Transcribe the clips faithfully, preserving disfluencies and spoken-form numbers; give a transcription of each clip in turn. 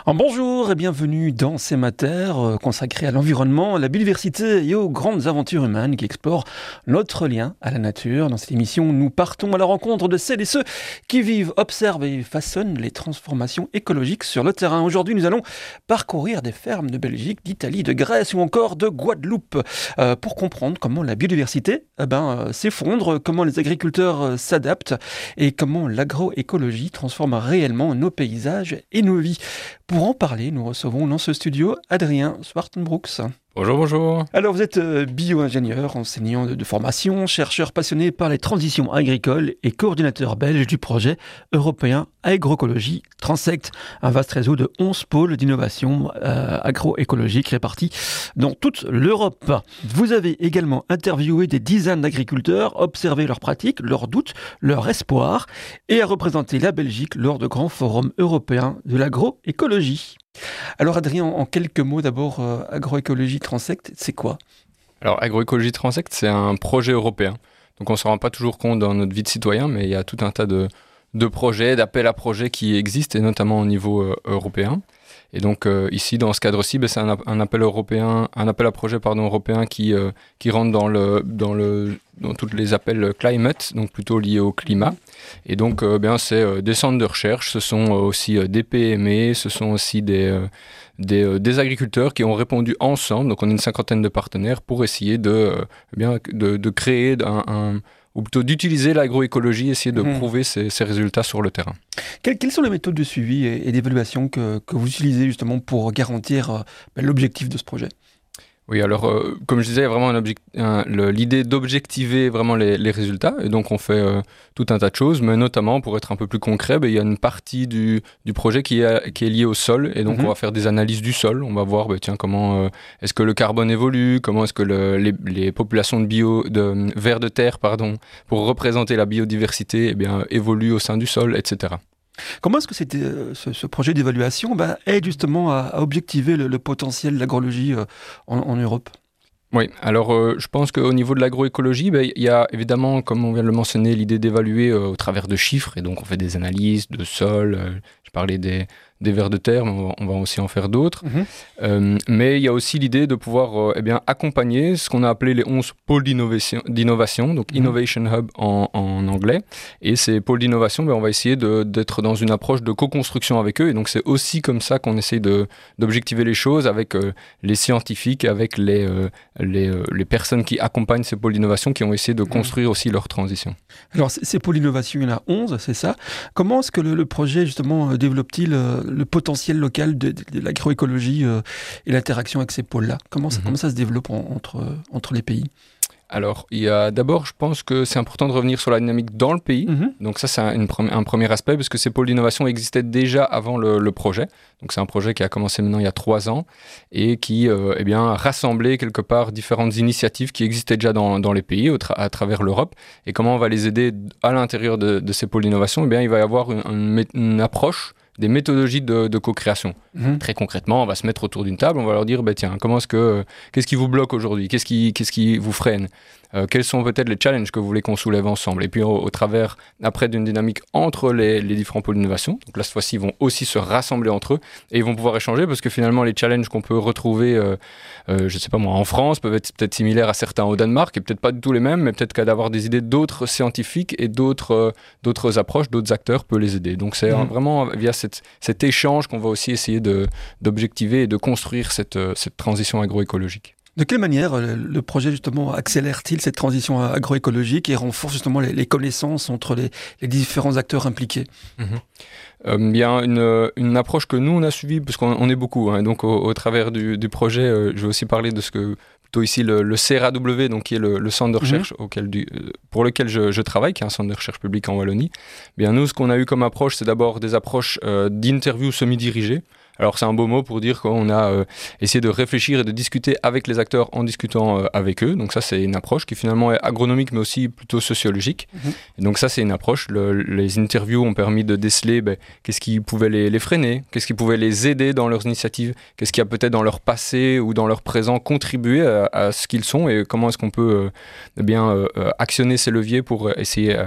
Bonjour et bienvenue dans C'est ma terre, consacré à l'environnement, à la biodiversité et aux grandes aventures humaines qui explorent notre lien à la nature. Dans cette émission, nous partons à la rencontre de celles et ceux qui vivent, observent et façonnent les transformations écologiques sur le terrain. Aujourd'hui, nous allons parcourir des fermes de Belgique, d'Italie, de Grèce ou encore de Guadeloupe euh, pour comprendre comment la biodiversité eh ben, euh, s'effondre, comment les agriculteurs euh, s'adaptent et comment l'agroécologie transforme réellement nos paysages et nos vies. Pour en parler, nous recevons dans ce studio Adrien Swartenbroeks. Bonjour, bonjour. Alors vous êtes bio-ingénieur, enseignant de formation, chercheur passionné par les transitions agricoles et coordinateur belge du projet européen Agroécologie Transect, un vaste réseau de onze pôles d'innovation euh, agroécologique répartis dans toute l'Europe. Vous avez également interviewé des dizaines d'agriculteurs, observé leurs pratiques, leurs doutes, leurs espoirs et a représenté la Belgique lors de grands forums européens de l'agroécologie. Alors Adrien, en quelques mots d'abord, euh, Agroécologie Transect, c'est quoi ? Alors Agroécologie Transect, c'est un projet européen. Donc on ne se rend pas toujours compte dans notre vie de citoyen, mais il y a tout un tas de, de projets, d'appels à projets qui existent, et notamment au niveau euh, européen. Et donc euh, ici, dans ce cadre-ci, ben, c'est un, un appel européen, un appel à projet pardon, européen qui, euh, qui rentre dans le, dans le dans tous les appels climate, donc plutôt liés au climat. Et donc, euh, bien, c'est euh, des centres de recherche, ce sont euh, aussi euh, des P M E, ce sont aussi des, euh, des, euh, des agriculteurs qui ont répondu ensemble. Donc, on est une cinquantaine de partenaires pour essayer de, euh, bien, de, de créer un, un ou plutôt d'utiliser l'agroécologie, essayer de mmh. prouver ces, ces résultats sur le terrain. Quelles, quelles sont les méthodes de suivi et, et d'évaluation que, que vous utilisez justement pour garantir euh, ben, l'objectif de ce projet ? Oui, alors, euh, comme je disais, il y a vraiment un object- un, le, l'idée d'objectiver vraiment les, les résultats. Et donc, on fait euh, tout un tas de choses, mais notamment, pour être un peu plus concret, ben, il y a une partie du, du projet qui est, qui est liée au sol. Et donc, mm-hmm. on va faire des analyses du sol. On va voir, ben, tiens, comment euh, est-ce que le carbone évolue, comment est-ce que le, les, les populations de, bio, de vers de terre, pardon, pour représenter la biodiversité, eh bien, évoluent au sein du sol, et cetera. Comment est-ce que c'était, euh, ce, ce projet d'évaluation bah, aide justement à, à objectiver le, le potentiel de l'agroécologie euh, en, en Europe ? Oui, alors euh, je pense qu'au niveau de l'agroécologie, ben, il y a évidemment, comme on vient de le mentionner, l'idée d'évaluer euh, au travers de chiffres. Et donc on fait des analyses de sol, euh, je parlais des, des vers de terre, mais on va, on va aussi en faire d'autres. Mmh. Euh, mais il y a aussi l'idée de pouvoir euh, eh bien, accompagner ce qu'on a appelé les onze pôles d'innovation, d'innovation donc mmh. Innovation Hub en, en anglais. Et ces pôles d'innovation, ben, on va essayer de, d'être dans une approche de co-construction avec eux. Et donc c'est aussi comme ça qu'on essaye de, d'objectiver les choses avec euh, les scientifiques, avec les, euh, les, euh, les personnes qui accompagnent ces pôles d'innovation, qui ont essayé de construire mmh. aussi leur transition. Alors ces pôles d'innovation, il y en a onze, c'est ça. Comment est-ce que le, le projet justement développe-t-il euh, le potentiel local de, de, de l'agroécologie euh, et l'interaction avec ces pôles-là ? Comment ça, mmh. comment ça se développe en, entre, entre les pays ? Alors, il y a d'abord, je pense que c'est important de revenir sur la dynamique dans le pays. Mmh. Donc ça, c'est un, une, un premier aspect, parce que ces pôles d'innovation existaient déjà avant le, le projet. Donc c'est un projet qui a commencé maintenant il y a trois ans et qui euh, eh bien, rassemblait quelque part différentes initiatives qui existaient déjà dans, dans les pays, au tra- à travers l'Europe. Et comment on va les aider à l'intérieur de, de ces pôles d'innovation ? Eh bien, il va y avoir une, une, une approche, des méthodologies de, de co-création. Mmh. Très concrètement, on va se mettre autour d'une table, on va leur dire, bah, tiens, comment est-ce que, euh, qu'est-ce qui vous bloque aujourd'hui ? Qu'est-ce qui, qu'est-ce qui vous freine ? Euh, quels sont peut-être les challenges que vous voulez qu'on soulève ensemble ? Et puis au, au travers, après, d'une dynamique entre les, les différents pôles d'innovation, donc là, cette fois-ci, ils vont aussi se rassembler entre eux et ils vont pouvoir échanger parce que finalement, les challenges qu'on peut retrouver, euh, euh, je ne sais pas moi, en France, peuvent être peut-être similaires à certains au Danemark et peut-être pas du tout les mêmes, mais peut-être qu'à d'avoir des idées d'autres scientifiques et d'autres, euh, d'autres approches, d'autres acteurs peut les aider. Donc c'est mmh. vraiment via cette, cet échange qu'on va aussi essayer de, d'objectiver et de construire cette, cette transition agroécologique. De quelle manière le projet justement accélère-t-il cette transition agroécologique et renforce justement les, les connaissances entre les, les différents acteurs impliqués ? mmh. euh, bien une, une approche que nous on a suivie, parce qu'on on est beaucoup, hein, donc au, au travers du, du projet, euh, je vais aussi parler de ce que plutôt ici le, le C R A W, donc qui est le, le centre de recherche mmh. auquel du, euh, pour lequel je, je travaille, qui est un centre de recherche public en Wallonie. Bien nous, ce qu'on a eu comme approche, c'est d'abord des approches euh, d'interviews semi-dirigées. Alors c'est un beau mot pour dire qu'on a euh, essayé de réfléchir et de discuter avec les acteurs en discutant euh, avec eux. Donc ça c'est une approche qui finalement est agronomique mais aussi plutôt sociologique. Mmh. Et donc ça c'est une approche. Le, les interviews ont permis de déceler ben, qu'est-ce qui pouvait les, les freiner, qu'est-ce qui pouvait les aider dans leurs initiatives, qu'est-ce qui a peut-être dans leur passé ou dans leur présent contribué à, à ce qu'ils sont et comment est-ce qu'on peut euh, bien euh, actionner ces leviers pour essayer euh,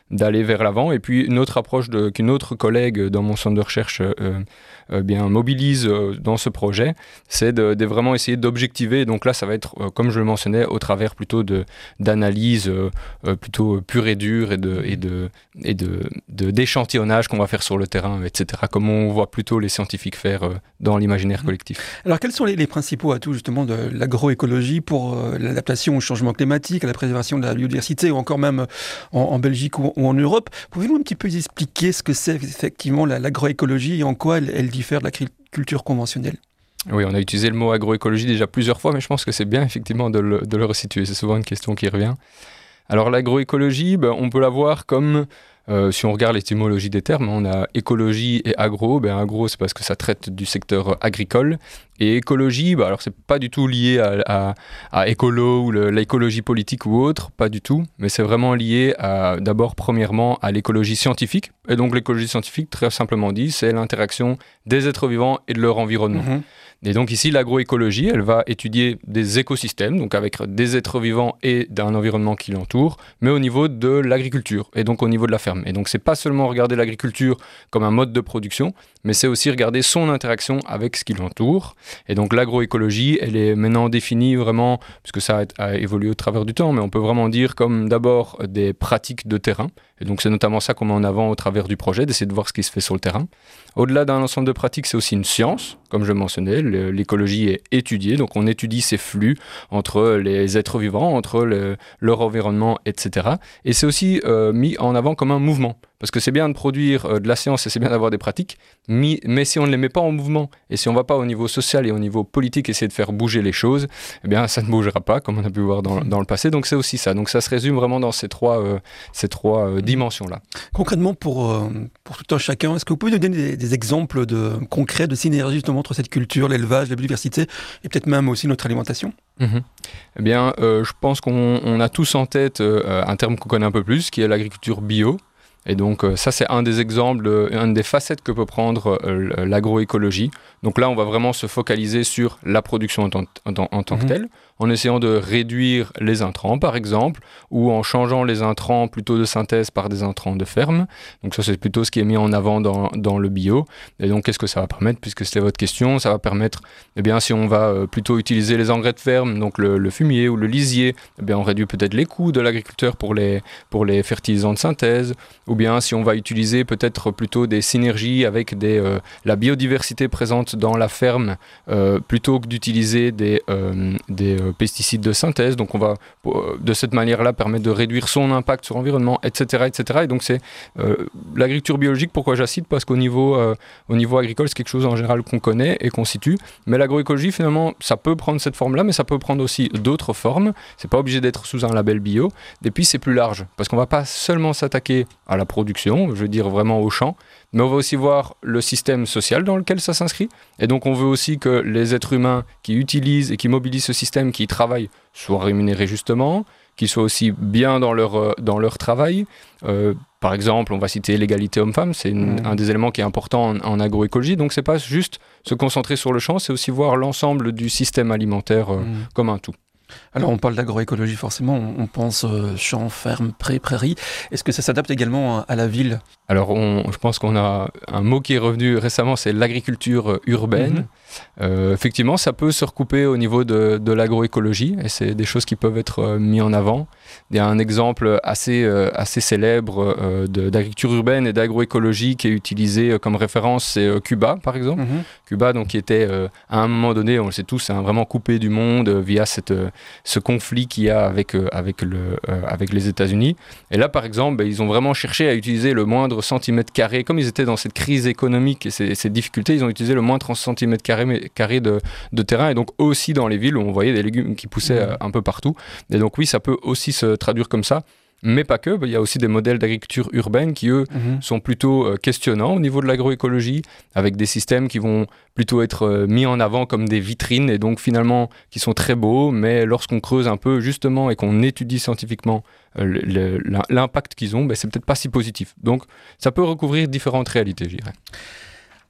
d'aller vers l'avant. Et puis une autre approche de, qu'une autre collègue dans mon centre de recherche euh, euh, bien, mobilise euh, dans ce projet, c'est de, de vraiment essayer d'objectiver. Donc là, ça va être, euh, comme je le mentionnais, au travers plutôt de, d'analyse euh, euh, plutôt pure et dure et, de, et, de, et de, de, d'échantillonnage qu'on va faire sur le terrain, et cetera, comme on voit plutôt les scientifiques faire euh, dans l'imaginaire collectif. Alors, quels sont les, les principaux atouts justement de l'agroécologie pour euh, l'adaptation au changement climatique, à la préservation de la biodiversité, ou encore même en, en Belgique ou, ou en Europe? Pouvez-vous un petit peu expliquer ce que c'est effectivement la, l'agroécologie et en quoi elle, elle diffère de l'agriculture conventionnelle? Oui, on a utilisé le mot agroécologie déjà plusieurs fois, mais je pense que c'est bien effectivement de le, de le resituer. C'est souvent une question qui revient. Alors l'agroécologie, ben, on peut la voir comme... Euh, si on regarde l'étymologie des termes, on a écologie et agro. Ben, agro, c'est parce que ça traite du secteur agricole. Et écologie, ben, alors c'est pas du tout lié à, à, à écolo ou le, l'écologie politique ou autre, pas du tout. Mais c'est vraiment lié à, d'abord, premièrement, à l'écologie scientifique. Et donc l'écologie scientifique, très simplement dit, c'est l'interaction des êtres vivants et de leur environnement. Mmh. Et donc ici, l'agroécologie, elle va étudier des écosystèmes, donc avec des êtres vivants et d'un environnement qui l'entoure, mais au niveau de l'agriculture et donc au niveau de la ferme. Et donc c'est pas seulement regarder l'agriculture comme un mode de production, mais c'est aussi regarder son interaction avec ce qui l'entoure. Et donc l'agroécologie, elle est maintenant définie vraiment, puisque ça a, a évolué au travers du temps, mais on peut vraiment dire comme d'abord des pratiques de terrain. Et donc c'est notamment ça qu'on met en avant au travers du projet, d'essayer de voir ce qui se fait sur le terrain. Au-delà d'un ensemble de pratiques, c'est aussi une science, comme je le mentionnais. L'écologie est étudiée, donc on étudie ces flux entre les êtres vivants, entre le, leur environnement, et cetera. Et c'est aussi euh, mis en avant comme un mouvement. Parce que c'est bien de produire euh, de la science et c'est bien d'avoir des pratiques, mais, mais si on ne les met pas en mouvement et si on ne va pas au niveau social et au niveau politique essayer de faire bouger les choses, eh bien ça ne bougera pas, comme on a pu voir dans, dans le passé. Donc c'est aussi ça. Donc ça se résume vraiment dans ces trois, euh, ces trois euh, dimensions-là. Concrètement, pour, euh, pour tout un chacun, est-ce que vous pouvez nous donner des, des exemples de, concrets de synergie justement entre cette culture, l'élevage, la biodiversité et peut-être même aussi notre alimentation? Mmh. Eh bien, euh, je pense qu'on on a tous en tête euh, un terme qu'on connaît un peu plus, qui est l'agriculture bio. Et donc euh, ça, c'est un des exemples, euh, une des facettes que peut prendre euh, l'agroécologie. Donc là, on va vraiment se focaliser sur la production en tant, en, en tant mmh. que telle, en essayant de réduire les intrants, par exemple, ou en changeant les intrants plutôt de synthèse par des intrants de ferme. Donc ça, c'est plutôt ce qui est mis en avant dans, dans le bio. Et donc, qu'est-ce que ça va permettre? Puisque c'était votre question, ça va permettre, eh bien, si on va euh, plutôt utiliser les engrais de ferme, donc le, le fumier ou le lisier, eh bien, on réduit peut-être les coûts de l'agriculteur pour les, pour les fertilisants de synthèse. Ou bien, si on va utiliser peut-être plutôt des synergies avec des, euh, la biodiversité présente dans la ferme, euh, plutôt que d'utiliser des, euh, des euh, pesticides de synthèse. Donc on va euh, de cette manière-là permettre de réduire son impact sur l'environnement, et cetera, et cetera. Et donc c'est euh, l'agriculture biologique, pourquoi j'incite? Parce qu'au niveau, euh, au niveau agricole, c'est quelque chose en général qu'on connaît et qu'on situe. Mais l'agroécologie, finalement, ça peut prendre cette forme-là, mais ça peut prendre aussi d'autres formes. C'est pas obligé d'être sous un label bio. Et puis c'est plus large, parce qu'on va pas seulement s'attaquer à la production, je veux dire vraiment au champ, mais on va aussi voir le système social dans lequel ça s'inscrit. Et donc on veut aussi que les êtres humains qui utilisent et qui mobilisent ce système, qui y travaillent, soient rémunérés justement, qu'ils soient aussi bien dans leur, dans leur travail. Euh, par exemple, on va citer l'égalité homme-femme, c'est une, mmh. un des éléments qui est important en, en agroécologie. Donc c'est pas juste se concentrer sur le champ, c'est aussi voir l'ensemble du système alimentaire euh, mmh. comme un tout. Alors on parle d'agroécologie, forcément, on pense euh, champs, fermes, prés, prairies. Est-ce que ça s'adapte également à la ville? Alors on, je pense qu'on a un mot qui est revenu récemment, c'est l'agriculture urbaine. Mmh. Euh, effectivement, ça peut se recouper au niveau de, de l'agroécologie et c'est des choses qui peuvent être euh, mises en avant. Il y a un exemple assez, euh, assez célèbre euh, de, d'agriculture urbaine et d'agroécologie qui est utilisé euh, comme référence, c'est euh, Cuba par exemple. Mmh. Cuba donc, qui était euh, à un moment donné, on le sait tous, hein, vraiment coupé du monde euh, via cette, euh, ce conflit qu'il y a avec, euh, avec, le, euh, avec les États-Unis. Et là par exemple, bah, ils ont vraiment cherché à utiliser le moindre centimètre carré, comme ils étaient dans cette crise économique et ces, ces difficultés, ils ont utilisé le moindre centimètre carré carré de, de terrain, et donc aussi dans les villes où on voyait des légumes qui poussaient euh, un peu partout. Et donc oui, ça peut aussi se traduire comme ça, mais pas que. Il y a aussi des modèles d'agriculture urbaine qui, eux, mmh. sont plutôt euh, questionnants au niveau de l'agroécologie, avec des systèmes qui vont plutôt être euh, mis en avant comme des vitrines, et donc finalement qui sont très beaux, mais lorsqu'on creuse un peu justement et qu'on étudie scientifiquement euh, le, le, l'impact qu'ils ont, ben, c'est peut-être pas si positif. Donc ça peut recouvrir différentes réalités, je dirais.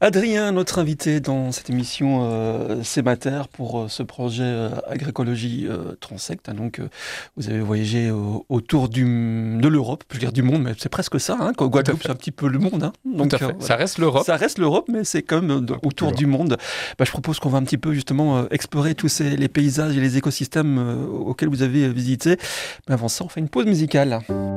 Adrien, notre invité dans cette émission euh, Sémater pour euh, ce projet euh, Agroécologie euh, Transect. Hein, donc, euh, vous avez voyagé au, autour du, de l'Europe, je veux dire du monde, mais c'est presque ça. Hein, Guadeloupe, c'est un petit peu le monde. Hein, donc, Tout à fait. Euh, ça reste l'Europe. Ça reste l'Europe, mais c'est quand même de, autour du monde. Bah, je propose qu'on va un petit peu justement euh, explorer tous ces, les paysages et les écosystèmes euh, auxquels vous avez visité. Mais avant ça, on fait une pause musicale.